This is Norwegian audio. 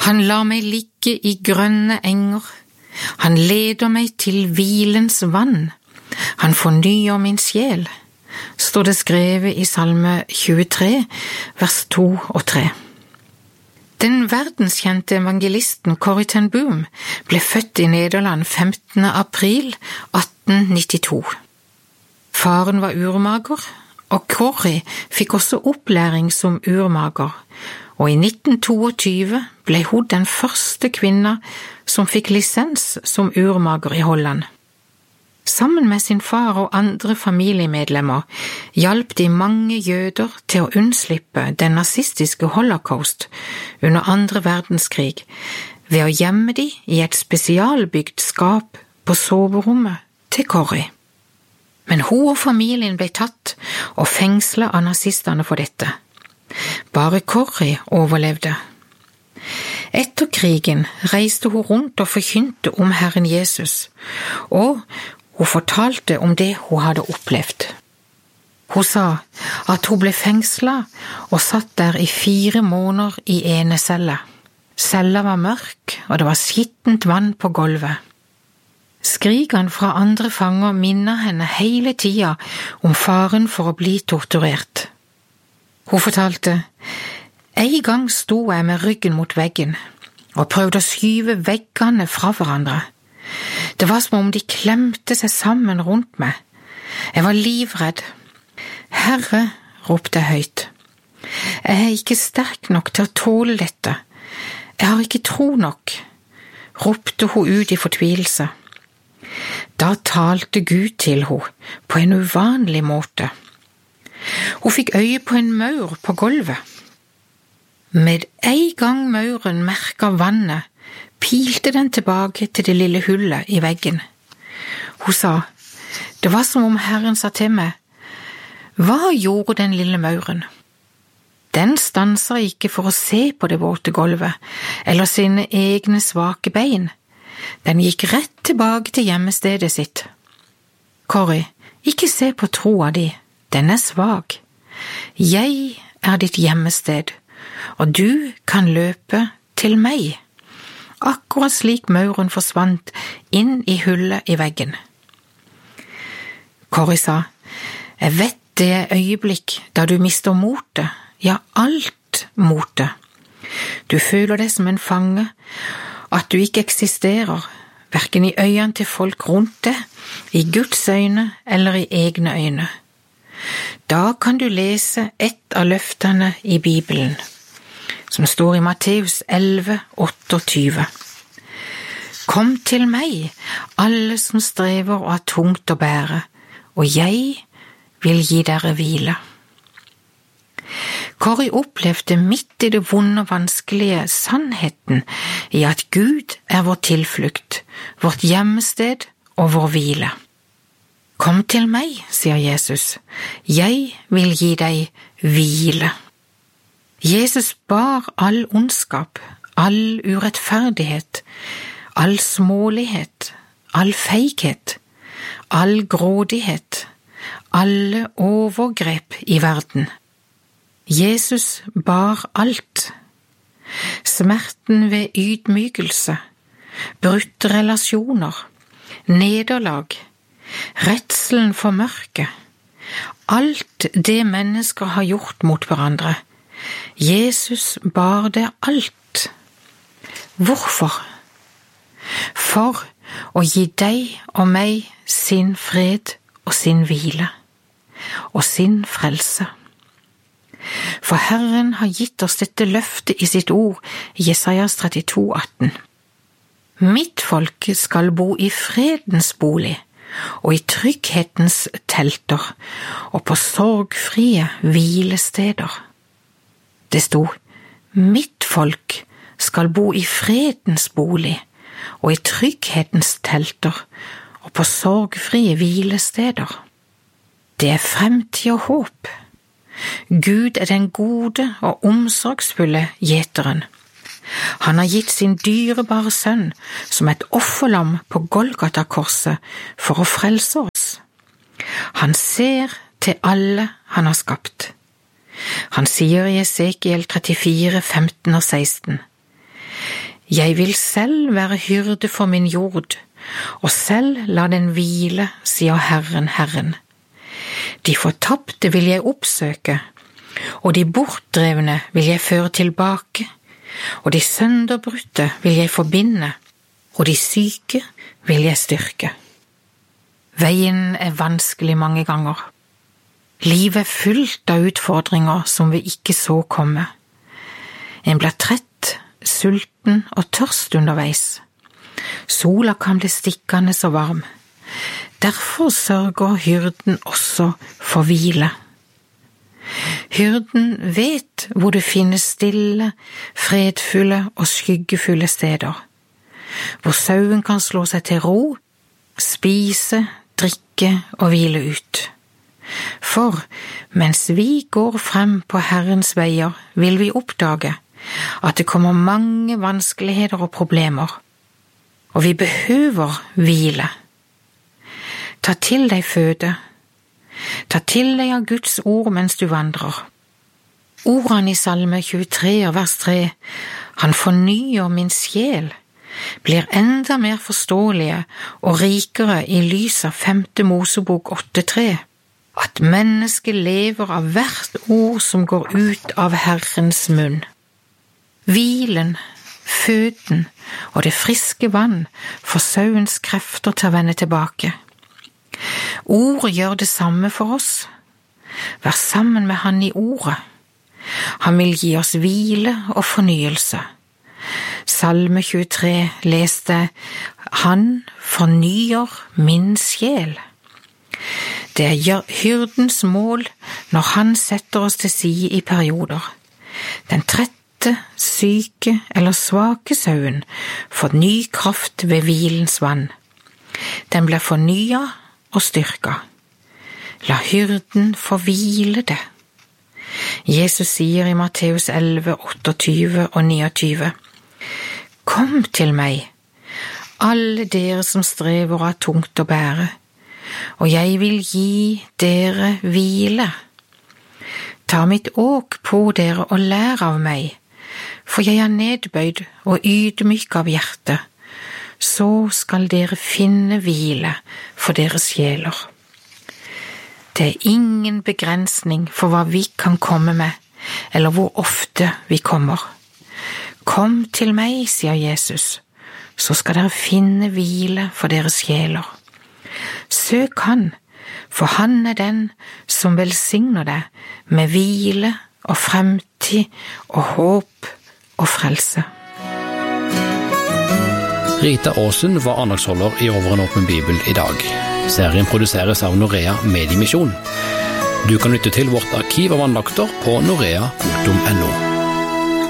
Han lar meg ligge i grønne enger, han leder meg til hvilens vann, han fornyer min sjel, står det skrevet i Salme 23, vers 2 og 3. Den verdenskjente evangelisten Corrie ten Boom ble født i Nederland 15. april 1892. Faren var urmager, og Corrie fikk også opplæring som urmager, og i 1922 ble hun den første kvinna som fikk lisens som urmager i Holland. Sammen med sin far og andre familiemedlemmer hjalp de mange jøder til å unnslippe den nazistiske holocaust under andre verdenskrig ved å gjemme de i et spesialbygd skap på soverommet til Corrie. Men hun og familien ble tatt og fengslet av nazistene for dette. Bare Corrie overlevde. Etter krigen reiste hun rundt og forkynte om Herren Jesus, og hun fortalte om det hun hadde opplevd. Hun sa at hun ble fengslet og satt der i 4 måneder i ene celle. Cella var mørk, og det var skittent vann på gulvet. Skrikene fra andre fanger minnet henne hele tida om faren for å bli torturert. Hun fortalte, en gang sto jeg med ryggen mot veggen og prøvde å skyve veggene fra hverandre. Det var som om de klemte seg sammen rundt meg. Jeg var livredd. Herre, ropte jeg høyt. Jeg er ikke sterk nok til å tåle dette. Jeg har ikke tro nok, ropte hun ut i fortvilelse. Da talte Gud til henne på en uvanlig måte. Hun fikk øye på en maur på gulvet. Med en gang mauren merket vannet, pilte den tilbake til det lille hullet i veggen. Hun sa, det var som om Herren sa til meg, hva gjorde den lille mauren? Den stanser ikke for å se på det våte gulvet, eller sine egne svake bein. Den gikk rett tilbake til gjemmestedet sitt. Corrie, ikke se på troa di, den er svak. Jeg er ditt gjemmested, og du kan løpe til meg. Akkurat slik mauren forsvant inn i hullet i veggen. Corrie sa, jeg vet det øyeblikk da du mister motet, ja alt motet. Du føler deg som en fange, at du ikke eksisterer, hverken i øynene til folk rundt deg, i Guds øyne eller i egne øyne. Da kan du lese et av løftene i Bibelen, som står i Matteus 11:28. Kom til meg, alle som strever og har tungt å bære, og jeg vil gi dere hvile. Corrie opplevde midt i det vonde og vanskelige sannheten i at Gud er vår tilflukt, vårt gjemmested og vår hvile. Kom til meg, sier Jesus, jeg vil gi deg hvile. Jesus bar all ondskap, all urettferdighet, all smålighet, all feighet, all grådighet, alle overgrep i verden. Jesus bar alt. Smerten ved ydmykelse, brutte relasjoner, nederlag, redselen for mørket, alt det mennesker har gjort mot hverandre. Jesus bar det alt. Hvorfor? For å gi deg og meg sin fred og sin hvile, og sin frelse. For Herren har gitt oss dette løftet i sitt ord i Jesajas 32,18. Mitt folk skal bo i fredens bolig, og i trygghetens telter, og på sorgfrie hvilesteder. Det sto, mitt folk skal bo i fredens bolig, og i trygghetens telter, og på sorgfrie hvilesteder. Det er fremtid og håp. Gud er den gode og omsorgsfulle gjeteren. Han har gitt sin dyrebare sønn som et offerlam på Golgata-korset for å frelse oss. Han ser til alle han har skapt. Han sier i Esekiel 34, 15 og 16, Jeg vil selv være hyrde for min jord, og selv la den hvile, sier Herren, Herren. De fortapte vil jeg oppsøke, og de bortdrevne vil jeg føre tilbake, og de sønderbrutte vil jeg forbinde, og de syke vil jeg styrke. Veien er vanskelig mange ganger. Livet er fullt av utfordringer som vi ikke så komme. En blir trett, sulten og tørst underveis. Sola kan bli stikkende så varm. Derfor sørger hyrden også for hvile. Hyrden vet hvor det finnes stille, fredfulle og skyggefulle steder, hvor sauen kan slå seg til ro, spise, drikke og hvile ut. For mens vi går frem på Herrens veier, vil vi oppdage at det kommer mange vanskeligheter og problemer, og vi behøver hvile. Ta til deg føde. Ta til deg av Guds ord mens du vandrer. Ordene i Salme 23, vers 3, Han fornyer min sjel, blir enda mer forståelige og rikere i lys av 5. Mosebok 8:3, at mennesket lever av hvert ord som går ut av Herrens munn. Hvilen, føden og det friske vann får sauens krefter til å vende tilbake. Ordet gjør det samme for oss. Vær sammen med Han i ordet. Han vil gi oss hvile og fornyelse. Salme 23 leste Han fornyer min sjel. Det er hyrdens mål når han setter oss til side i perioder. Den trette, syke eller svake sauen får ny kraft ved hvilens vann. Den blir fornyet og styrket. La hyrden få hvile det. Jesus sier i Matteus 11, 28 og 29, Kom til meg, alle dere som strever av tungt å bære, og jeg vil gi dere hvile. Ta mitt åk på dere og lær av meg, for jeg er nedbøyd og ydmyk av hjerte, så skal dere finne hvile for deres sjeler. Det er ingen begrensning for hva vi kan komme med, eller hvor ofte vi kommer. Kom til meg, sier Jesus, så skal dere finne hvile for deres sjeler. Søk Han, for Han er den som velsigner deg med hvile og fremtid og håp og frelse. Rita Aasen var andagsholder i Over en åpen bibel i dag. Serien produseres av Norea Mediemisjon. Du kan lytte til vårt arkiv av andakter på norea.no.